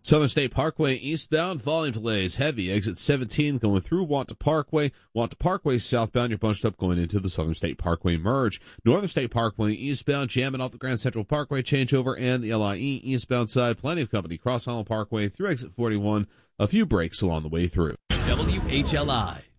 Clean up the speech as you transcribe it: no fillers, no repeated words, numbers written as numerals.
Southern State Parkway eastbound, volume delays heavy. Exit 17 going through Wanta Parkway. Wanta Parkway southbound, you're bunched up going into the Southern State Parkway merge. Northern State Parkway eastbound, jamming off the Grand Central Parkway changeover and the LIE eastbound side. Plenty of company. Cross Island Parkway through exit 41. A few breaks along the way through. WHLI.